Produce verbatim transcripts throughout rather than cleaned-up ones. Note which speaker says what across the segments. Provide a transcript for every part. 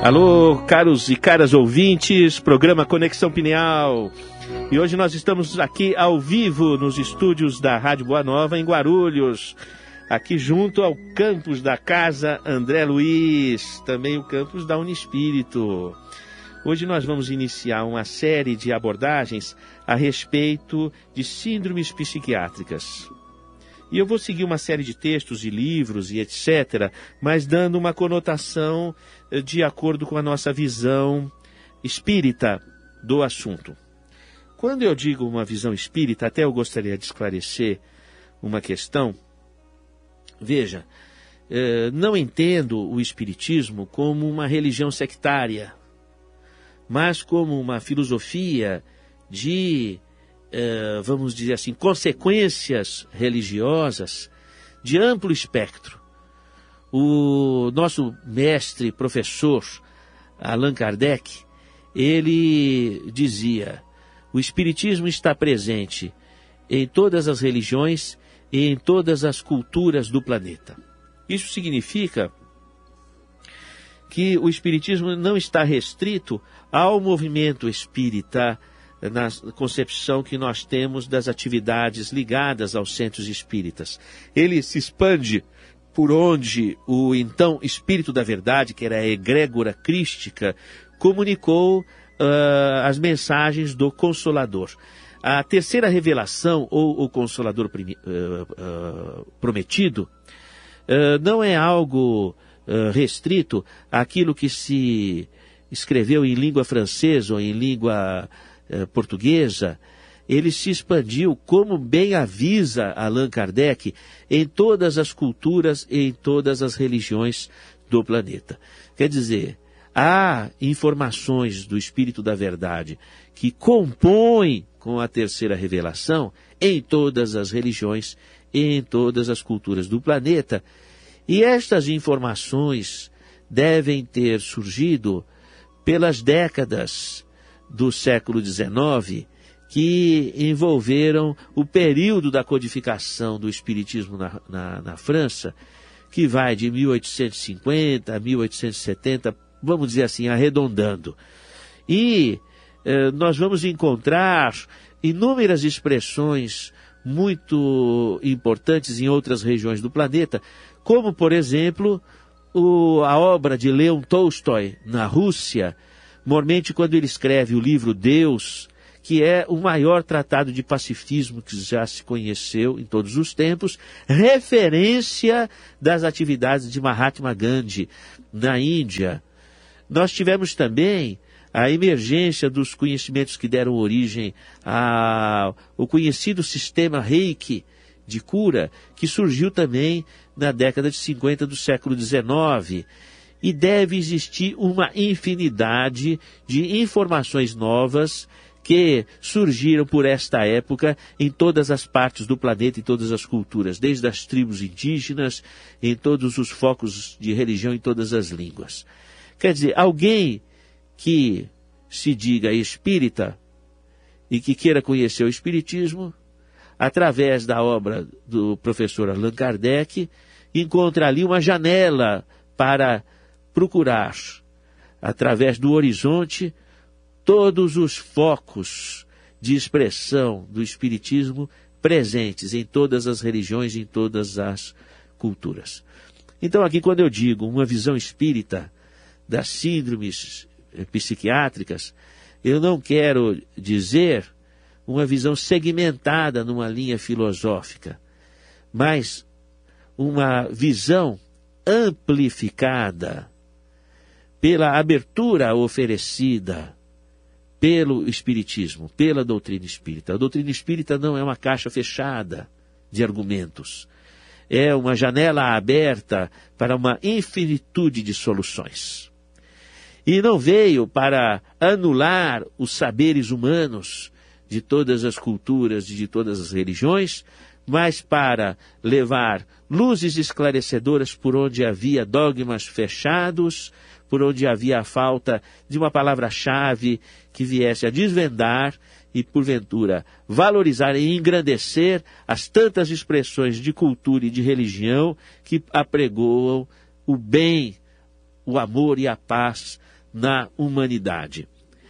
Speaker 1: Alô, caros e caras ouvintes, programa Conexão Pineal. E hoje nós estamos aqui ao vivo nos estúdios da Rádio Boa Nova, em Guarulhos, aqui junto ao campus da Casa André Luiz, também o campus da Unispírito. Hoje nós vamos iniciar uma série de abordagens a respeito de síndromes psiquiátricas. E eu vou seguir uma série de textos, de livros e etcétera, mas dando uma conotação de acordo com a nossa visão espírita do assunto. Quando eu digo uma visão espírita, até eu gostaria de esclarecer uma questão. Veja, eh, não entendo o espiritismo como uma religião sectária, mas como uma filosofia de... Uh, vamos dizer assim, consequências religiosas de amplo espectro. O nosso mestre, professor Allan Kardec, ele dizia: o Espiritismo está presente em todas as religiões e em todas as culturas do planeta. Isso significa que o Espiritismo não está restrito ao movimento espírita, na concepção que nós temos das atividades ligadas aos centros espíritas. Ele se expande por onde o então Espírito da Verdade, que era a egrégora crística, comunicou uh, as mensagens do Consolador. A terceira revelação, ou o Consolador primi, uh, uh, prometido, uh, não é algo uh, restrito àquilo que se escreveu em língua francesa ou em língua portuguesa. Ele se expandiu, como bem avisa Allan Kardec, em todas as culturas e em todas as religiões do planeta. Quer dizer, há informações do Espírito da Verdade que compõem com a terceira revelação em todas as religiões e em todas as culturas do planeta, e estas informações devem ter surgido pelas décadas do século dezenove, que envolveram o período da codificação do Espiritismo na, na, na França, que vai de mil oitocentos e cinquenta a mil oitocentos e setenta, vamos dizer assim, arredondando. E eh, nós vamos encontrar inúmeras expressões muito importantes em outras regiões do planeta, como, por exemplo, o, a obra de Leon Tolstói, na Rússia, normalmente quando ele escreve o livro Deus, que é o maior tratado de pacifismo que já se conheceu em todos os tempos, referência das atividades de Mahatma Gandhi na Índia. Nós tivemos também a emergência dos conhecimentos que deram origem ao conhecido sistema Reiki de cura, que surgiu também na década de cinquenta do século dezenove. E deve existir uma infinidade de informações novas que surgiram por esta época em todas as partes do planeta, em todas as culturas, desde as tribos indígenas, em todos os focos de religião, em todas as línguas. Quer dizer, alguém que se diga espírita e que queira conhecer o espiritismo, através da obra do professor Allan Kardec, encontra ali uma janela para procurar, através do horizonte, todos os focos de expressão do Espiritismo presentes em todas as religiões, em todas as culturas. Então aqui, quando eu digo uma visão espírita das síndromes psiquiátricas, eu não quero dizer uma visão segmentada numa linha filosófica, mas uma visão amplificada pela abertura oferecida pelo Espiritismo, pela doutrina espírita. A doutrina espírita não é uma caixa fechada de argumentos. É uma janela aberta para uma infinitude de soluções. E não veio para anular os saberes humanos de todas as culturas e de todas as religiões, mas para levar luzes esclarecedoras por onde havia dogmas fechados, por onde havia a falta de uma palavra-chave que viesse a desvendar e, porventura, valorizar e engrandecer as tantas expressões de cultura e de religião que apregoam o bem, o amor e a paz na humanidade.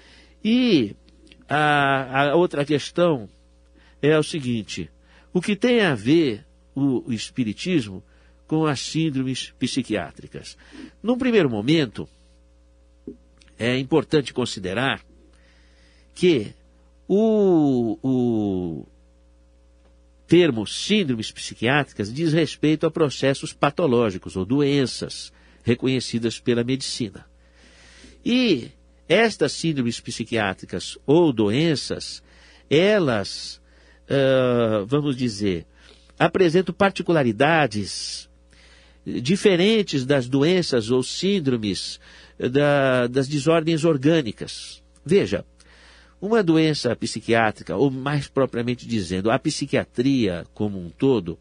Speaker 1: E a, a outra questão é o seguinte: o que tem a ver o, o espiritismo com as síndromes psiquiátricas? Num primeiro momento, é importante considerar que o, o termo síndromes psiquiátricas diz respeito a processos patológicos ou doenças reconhecidas pela medicina. E estas síndromes psiquiátricas ou doenças, elas, uh, vamos dizer, apresentam particularidades diferentes das doenças ou síndromes da, das desordens orgânicas. Veja, uma doença psiquiátrica, ou mais propriamente dizendo, a psiquiatria como um todo,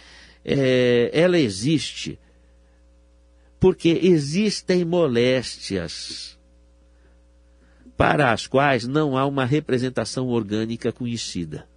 Speaker 1: é, ela existe porque existem moléstias para as quais não há uma representação orgânica conhecida.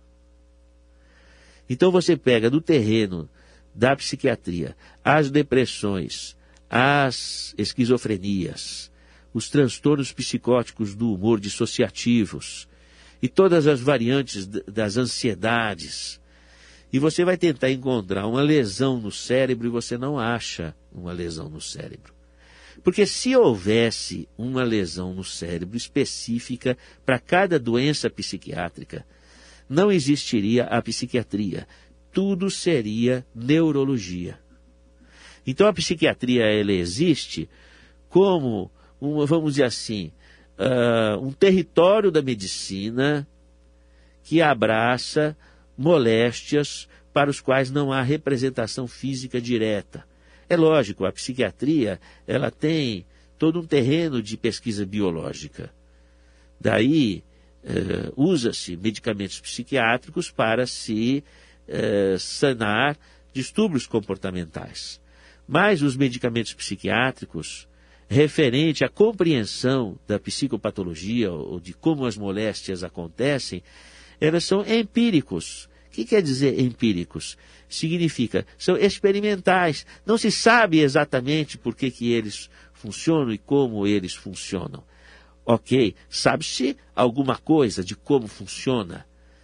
Speaker 1: Então você pega do terreno da psiquiatria as depressões, as esquizofrenias, os transtornos psicóticos do humor dissociativos e todas as variantes das ansiedades. E você vai tentar encontrar uma lesão no cérebro e você não acha uma lesão no cérebro. Porque se houvesse uma lesão no cérebro específica para cada doença psiquiátrica, não existiria a psiquiatria. Tudo seria neurologia. Então a psiquiatria, ela existe como, uma, vamos dizer assim, uh, um território da medicina que abraça moléstias para os quais não há representação física direta. É lógico, a psiquiatria, ela tem todo um terreno de pesquisa biológica. Daí, uh, usa-se medicamentos psiquiátricos para se uh, sanar distúrbios comportamentais. Mas os medicamentos psiquiátricos, referente à compreensão da psicopatologia ou de como as moléstias acontecem, elas são empíricos. O que quer dizer empíricos? Significa, são experimentais. Não se sabe exatamente por que, que eles funcionam e como eles funcionam. Ok, sabe-se alguma coisa de como funciona,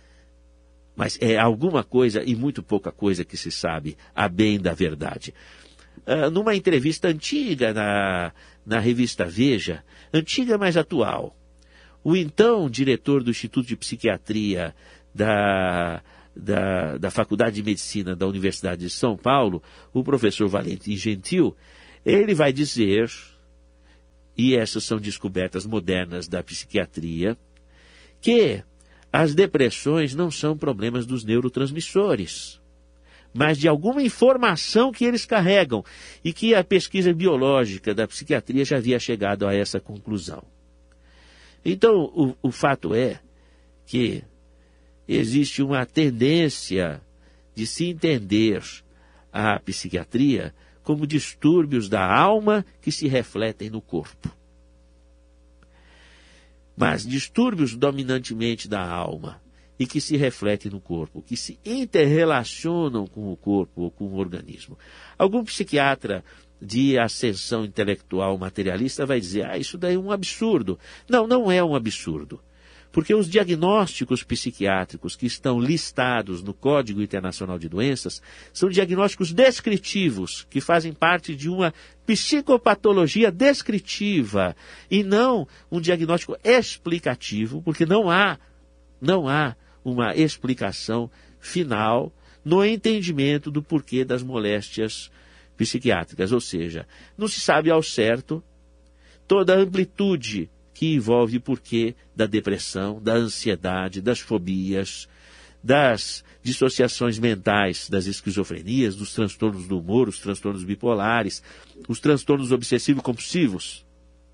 Speaker 1: mas é alguma coisa e muito pouca coisa que se sabe, a bem da verdade. Uh, numa entrevista antiga na, na revista Veja, antiga mas atual, o então diretor do Instituto de Psiquiatria da, da, da Faculdade de Medicina da Universidade de São Paulo, o professor Valentim Gentil, ele vai dizer, e essas são descobertas modernas da psiquiatria, que as depressões não são problemas dos neurotransmissores, mas de alguma informação que eles carregam, e que a pesquisa biológica da psiquiatria já havia chegado a essa conclusão. Então, o, o fato é que existe uma tendência de se entender a psiquiatria como distúrbios da alma que se refletem no corpo. Mas distúrbios dominantemente da alma e que se refletem no corpo, que se interrelacionam com o corpo ou com o organismo. Algum psiquiatra de ascensão intelectual materialista vai dizer, ah, isso daí é um absurdo. Não, não é um absurdo. Porque os diagnósticos psiquiátricos que estão listados no Código Internacional de Doenças são diagnósticos descritivos, que fazem parte de uma psicopatologia descritiva, e não um diagnóstico explicativo, porque não há, não há uma explicação final no entendimento do porquê das moléstias psiquiátricas. Ou seja, não se sabe ao certo toda a amplitude que envolve o porquê da depressão, da ansiedade, das fobias, das dissociações mentais, das esquizofrenias, dos transtornos do humor, os transtornos bipolares, os transtornos obsessivo-compulsivos.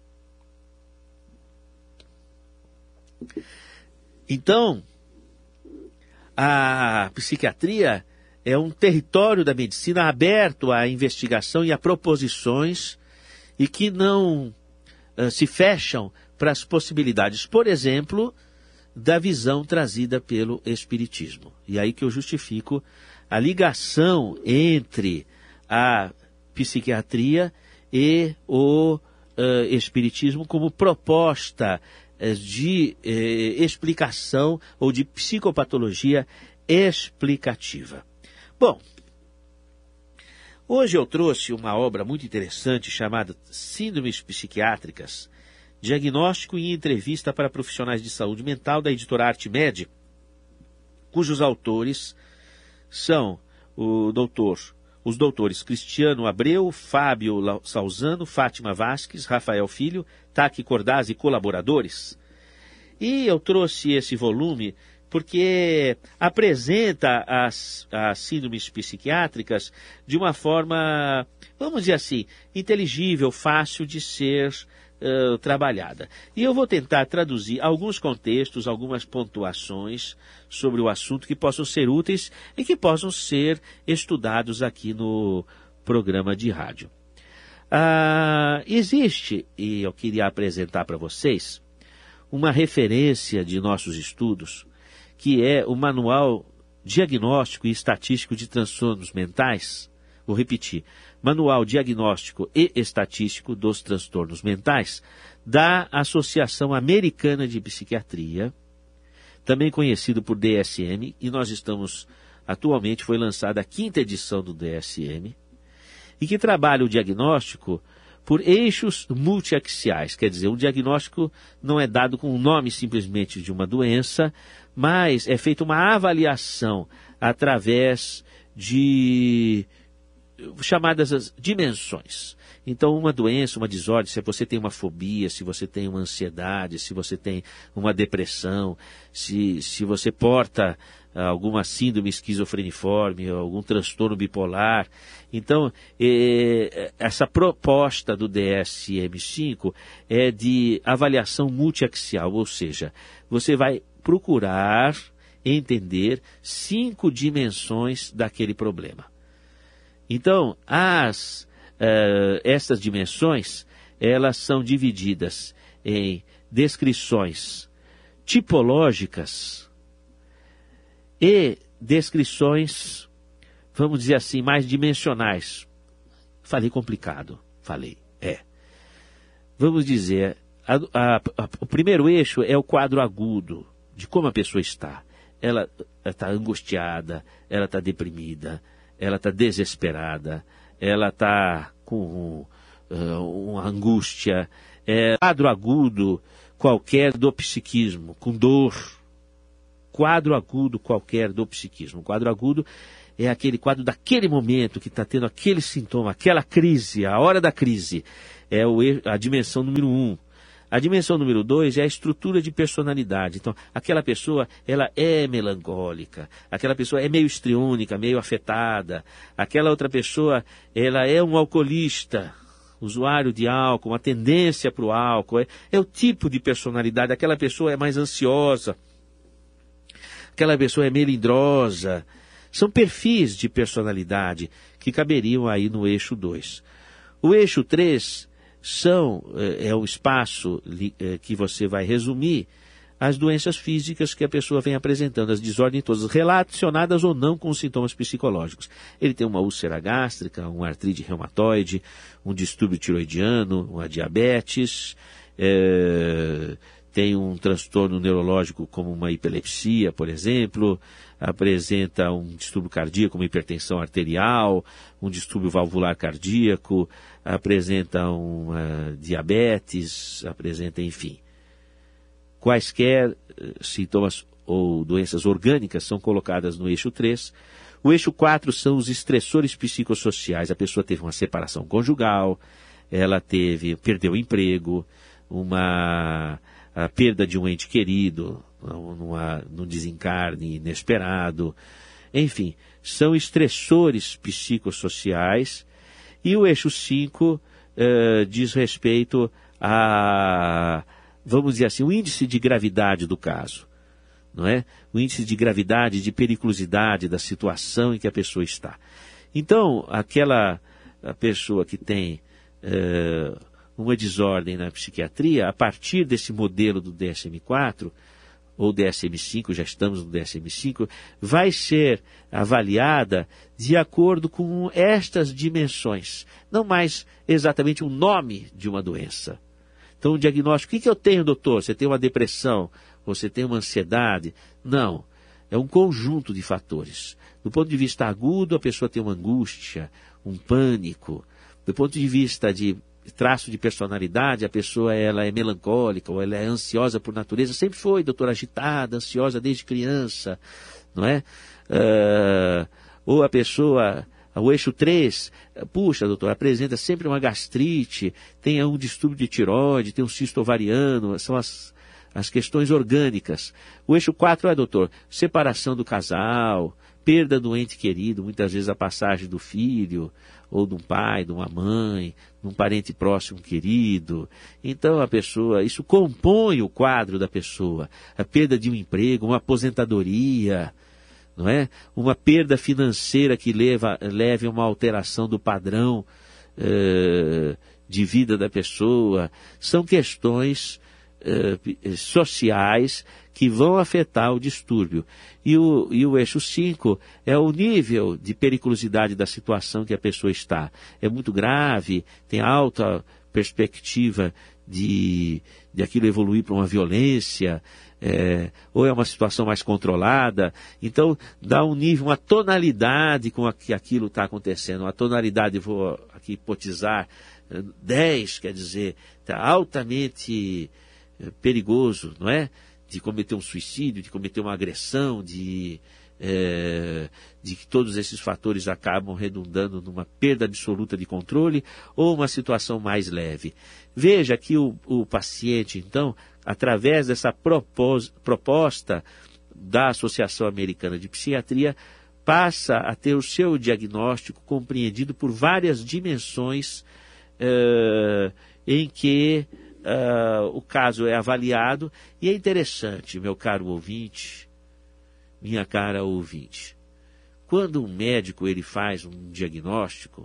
Speaker 1: Então, a psiquiatria é um território da medicina aberto à investigação e a proposições, e que não uh, se fecham para as possibilidades, por exemplo, da visão trazida pelo Espiritismo. E aí que eu justifico a ligação entre a psiquiatria e o uh, Espiritismo como proposta uh, de uh, explicação ou de psicopatologia explicativa. Bom, hoje eu trouxe uma obra muito interessante chamada Síndromes Psiquiátricas, Diagnóstico e Entrevista para Profissionais de Saúde Mental, da editora Arte Média, cujos autores são o doutor, os doutores Cristiano Abreu, Fábio Salzano, Fátima Vasques, Rafael Filho, Taki Cordaz e colaboradores. E eu trouxe esse volume porque apresenta as, as síndromes psiquiátricas de uma forma, vamos dizer assim, inteligível, fácil de ser uh, trabalhada. E eu vou tentar traduzir alguns contextos, algumas pontuações sobre o assunto que possam ser úteis e que possam ser estudados aqui no programa de rádio. Uh, existe, e eu queria apresentar para vocês, uma referência de nossos estudos, que é o Manual Diagnóstico e Estatístico de Transtornos Mentais. Vou repetir. Manual Diagnóstico e Estatístico dos Transtornos Mentais, da Associação Americana de Psiquiatria, também conhecido por D S M, e nós estamos, atualmente foi lançada a quinta edição do D S M, e que trabalha o diagnóstico por eixos multiaxiais, quer dizer, um diagnóstico não é dado com o nome simplesmente de uma doença, mas é feita uma avaliação através de chamadas as dimensões. Então, uma doença, uma desordem, se você tem uma fobia, se você tem uma ansiedade, se você tem uma depressão, se, se você porta alguma síndrome esquizofreniforme, algum transtorno bipolar. Então, eh, essa proposta do D S M cinco é de avaliação multiaxial, ou seja, você vai procurar entender cinco dimensões daquele problema. Então, as, uh, essas dimensões, elas são divididas em descrições tipológicas e descrições, vamos dizer assim, mais dimensionais. Falei complicado, falei, é. Vamos dizer, a, a, a, o primeiro eixo é o quadro agudo, de como a pessoa está. Ela está angustiada, ela está deprimida, ela está desesperada, ela está com uh, uma angústia. É quadro agudo qualquer do psiquismo, com dor. Quadro agudo qualquer do psiquismo. O quadro agudo é aquele quadro daquele momento que está tendo aquele sintoma, aquela crise, a hora da crise. É o, a dimensão número um. A dimensão número dois é a estrutura de personalidade. Então, aquela pessoa, ela é melancólica, aquela pessoa é meio histriônica, meio afetada, aquela outra pessoa, ela é um alcoolista, usuário de álcool, uma tendência para o álcool, é, é o tipo de personalidade, aquela pessoa é mais ansiosa, aquela pessoa é melindrosa. São perfis de personalidade que caberiam aí no eixo dois. O eixo três são, é o espaço que você vai resumir as doenças físicas que a pessoa vem apresentando, as desordens todas, relacionadas ou não com os sintomas psicológicos. Ele tem uma úlcera gástrica, uma artrite reumatoide, um distúrbio tiroidiano, uma diabetes, é, tem um transtorno neurológico como uma epilepsia, por exemplo, apresenta um distúrbio cardíaco, uma hipertensão arterial, um distúrbio valvular cardíaco, apresenta uma diabetes, apresenta, enfim. Quaisquer sintomas ou doenças orgânicas são colocadas no eixo três. O eixo quatro são os estressores psicossociais. A pessoa teve uma separação conjugal, ela teve, perdeu o emprego, uma a perda de um ente querido, numa, num desencarne inesperado. Enfim, são estressores psicossociais. E o eixo cinco uh, diz respeito a, vamos dizer assim, o índice de gravidade do caso, não é? O índice de gravidade, de periculosidade da situação em que a pessoa está. Então, aquela a pessoa que tem uh, uma desordem na psiquiatria, a partir desse modelo do D S M quatro, ou D S M cinco, já estamos no D S M cinco, vai ser avaliada de acordo com estas dimensões, não mais exatamente o nome de uma doença. Então, o diagnóstico, o que, que eu tenho, doutor? Você tem uma depressão? Você tem uma ansiedade? Não, é um conjunto de fatores. Do ponto de vista agudo, a pessoa tem uma angústia, um pânico. Do ponto de vista de traço de personalidade, a pessoa ela é melancólica ou ela é ansiosa por natureza, sempre foi, doutor, agitada, ansiosa desde criança, não é? Uh, ou a pessoa, o eixo três, puxa, doutor, apresenta sempre uma gastrite, tem um distúrbio de tireoide, tem um cisto ovariano, são as, as questões orgânicas. O eixo quatro é, doutor, separação do casal, perda do ente querido, muitas vezes a passagem do filho, ou de um pai, de uma mãe, de um parente próximo querido. Então a pessoa, isso compõe o quadro da pessoa. A perda de um emprego, uma aposentadoria, não é? Uma perda financeira que leva, leve a uma alteração do padrão uh, de vida da pessoa. São questões uh, sociais que vão afetar o distúrbio. E o, e o eixo cinco é o nível de periculosidade da situação que a pessoa está. É muito grave, tem alta perspectiva de, de aquilo evoluir para uma violência, é, ou é uma situação mais controlada. Então, dá um nível, uma tonalidade com a que aquilo está acontecendo. Uma tonalidade, vou aqui hipotizar, dez, quer dizer, está altamente perigoso, não é? De cometer um suicídio, de cometer uma agressão, de, é, de que todos esses fatores acabam redundando numa perda absoluta de controle ou uma situação mais leve. Veja que o, o paciente, então, através dessa propos, proposta da Associação Americana de Psiquiatria, passa a ter o seu diagnóstico compreendido por várias dimensões é, em que Uh, o caso é avaliado. E é interessante, meu caro ouvinte, minha cara ouvinte, quando um médico ele faz um diagnóstico,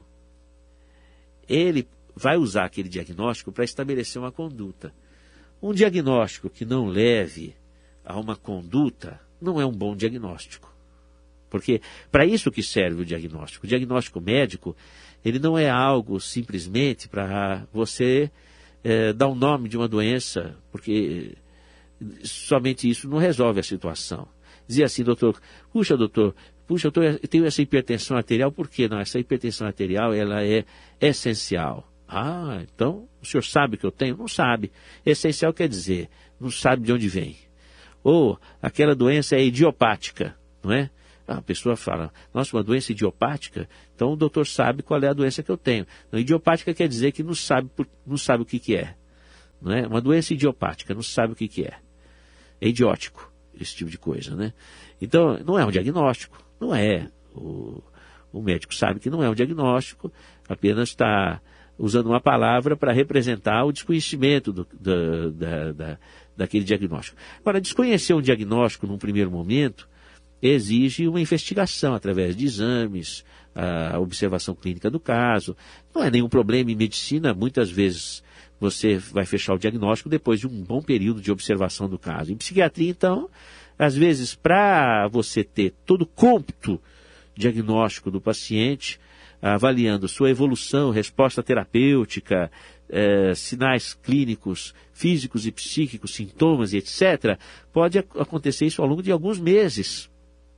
Speaker 1: ele vai usar aquele diagnóstico para estabelecer uma conduta. Um diagnóstico que não leve a uma conduta não é um bom diagnóstico. Porque para isso que serve o diagnóstico. O diagnóstico médico, ele não é algo simplesmente para você É, dar um nome de uma doença, porque somente isso não resolve a situação. Dizia assim, doutor, puxa, doutor, puxa, doutor, eu tenho essa hipertensão arterial, por quê? Não, essa hipertensão arterial, ela é essencial. Ah, então, o senhor sabe o que eu tenho? Não sabe. Essencial quer dizer, não sabe de onde vem. Ou, aquela doença é idiopática, não é? A pessoa fala, nossa, uma doença idiopática? Então o doutor sabe qual é a doença que eu tenho. Não, idiopática quer dizer que não sabe, não sabe o que, que é. Não é? Uma doença idiopática, não sabe o que, que é. É idiótico, esse tipo de coisa, né? Então, não é um diagnóstico, não é. O, o médico sabe que não é um diagnóstico, apenas está usando uma palavra para representar o desconhecimento do, da, da, da, daquele diagnóstico. Agora, desconhecer um diagnóstico num primeiro momento exige uma investigação através de exames, a observação clínica do caso. Não é nenhum problema em medicina, muitas vezes você vai fechar o diagnóstico depois de um bom período de observação do caso. Em psiquiatria, então, às vezes, para você ter todo o cômputo diagnóstico do paciente, avaliando sua evolução, resposta terapêutica, eh, sinais clínicos, físicos e psíquicos, sintomas e etcétera, pode acontecer isso ao longo de alguns meses,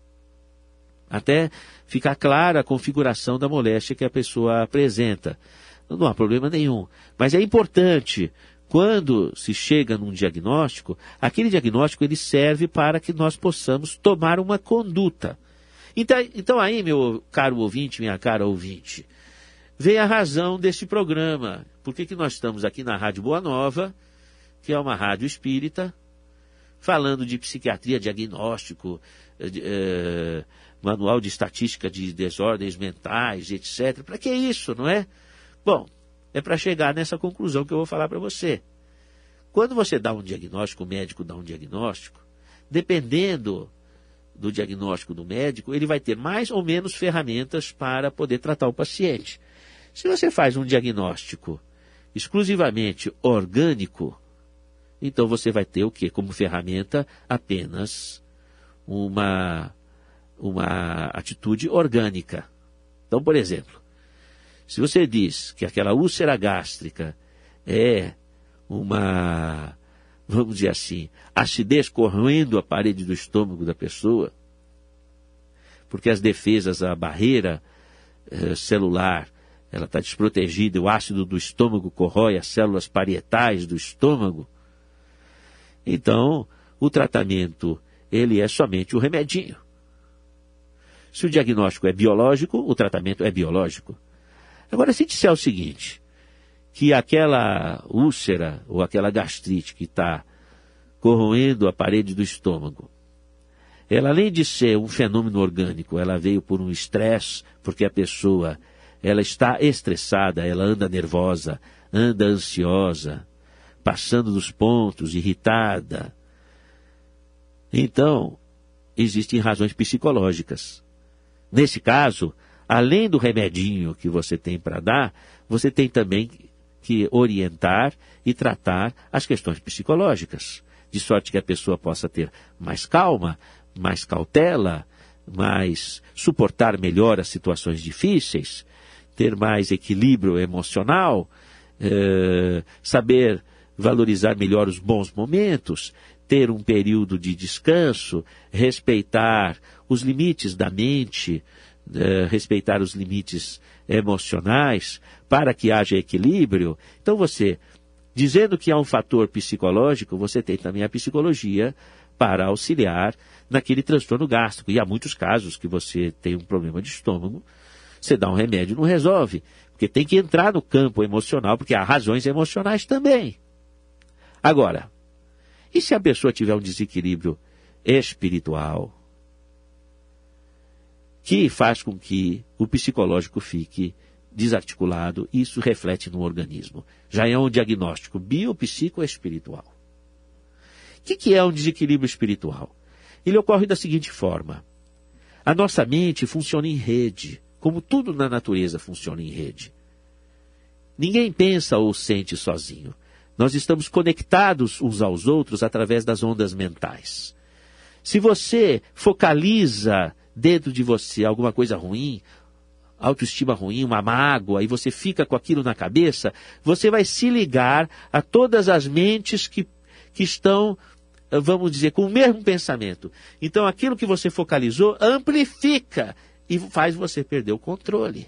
Speaker 1: até ficar clara a configuração da moléstia que a pessoa apresenta. Não há problema nenhum. Mas é importante, quando se chega num diagnóstico, aquele diagnóstico ele serve para que nós possamos tomar uma conduta. Então, então aí, meu caro ouvinte, minha cara ouvinte, vem a razão deste programa. Por que que nós estamos aqui na Rádio Boa Nova, que é uma rádio espírita, falando de psiquiatria, diagnóstico, de, eh, manual de estatística de desordens mentais, etcétera. Para que isso, não é? Bom, é para chegar nessa conclusão que eu vou falar para você. Quando você dá um diagnóstico, o médico dá um diagnóstico, dependendo do diagnóstico do médico, ele vai ter mais ou menos ferramentas para poder tratar o paciente. Se você faz um diagnóstico exclusivamente orgânico, então você vai ter o quê? Como ferramenta apenas uma, uma atitude orgânica. Então, por exemplo, se você diz que aquela úlcera gástrica é uma, vamos dizer assim, acidez corroendo a parede do estômago da pessoa, porque as defesas, a barreira eh, celular, ela está desprotegida, o ácido do estômago corrói as células parietais do estômago, então o tratamento, ele é somente o remedinho. Se o diagnóstico é biológico, o tratamento é biológico. Agora, se disser o seguinte, que aquela úlcera ou aquela gastrite que está corroendo a parede do estômago, ela, além de ser um fenômeno orgânico, ela veio por um estresse, porque a pessoa ela está estressada, ela anda nervosa, anda ansiosa, passando dos pontos, irritada. Então, existem razões psicológicas. Nesse caso, além do remedinho que você tem para dar, você tem também que orientar e tratar as questões psicológicas, de sorte que a pessoa possa ter mais calma, mais cautela, mais suportar melhor as situações difíceis, ter mais equilíbrio emocional, eh, saber valorizar melhor os bons momentos, ter um período de descanso, respeitar os limites da mente, eh, respeitar os limites emocionais, para que haja equilíbrio. Então você, dizendo que há um fator psicológico, você tem também a psicologia para auxiliar naquele transtorno gástrico. E há muitos casos que você tem um problema de estômago, você dá um remédio e não resolve, porque tem que entrar no campo emocional, porque há razões emocionais também. Agora, e se a pessoa tiver um desequilíbrio espiritual, que faz com que o psicológico fique desarticulado, isso reflete no organismo. Já é um diagnóstico biopsicoespiritual. O que, que é um desequilíbrio espiritual? Ele ocorre da seguinte forma. A nossa mente funciona em rede, como tudo na natureza funciona em rede. Ninguém pensa ou sente sozinho. Nós estamos conectados uns aos outros através das ondas mentais. Se você focaliza dentro de você alguma coisa ruim, autoestima ruim, uma mágoa, e você fica com aquilo na cabeça, você vai se ligar a todas as mentes que, que estão, vamos dizer, com o mesmo pensamento. Então aquilo que você focalizou amplifica e faz você perder o controle.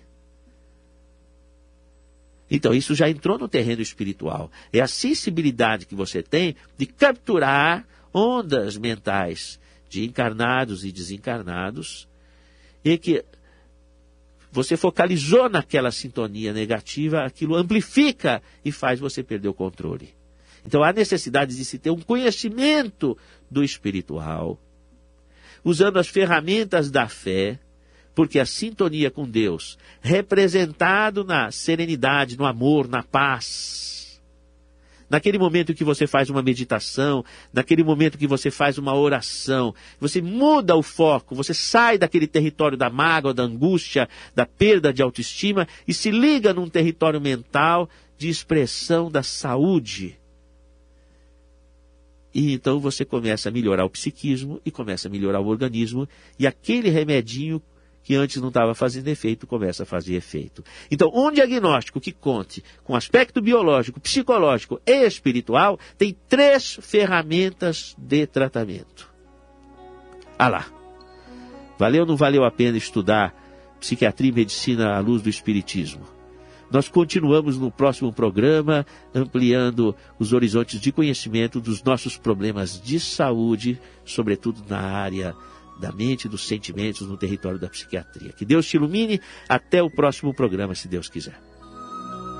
Speaker 1: Então isso já entrou no terreno espiritual. É a sensibilidade que você tem de capturar ondas mentais de encarnados e desencarnados, e que você focalizou naquela sintonia negativa, aquilo amplifica e faz você perder o controle. Então há necessidade de se ter um conhecimento do espiritual, usando as ferramentas da fé, porque a sintonia com Deus, representado na serenidade, no amor, na paz, naquele momento que você faz uma meditação, naquele momento que você faz uma oração, você muda o foco, você sai daquele território da mágoa, da angústia, da perda de autoestima e se liga num território mental de expressão da saúde. E então você começa a melhorar o psiquismo e começa a melhorar o organismo, e aquele remedinho que antes não estava fazendo efeito, começa a fazer efeito. Então, um diagnóstico que conte com aspecto biológico, psicológico e espiritual, tem três ferramentas de tratamento. Ah lá, valeu ou não valeu a pena estudar psiquiatria e medicina à luz do espiritismo? Nós continuamos no próximo programa, ampliando os horizontes de conhecimento dos nossos problemas de saúde, sobretudo na área da mente e dos sentimentos no território da psiquiatria. Que Deus te ilumine. Até o próximo programa, se Deus quiser.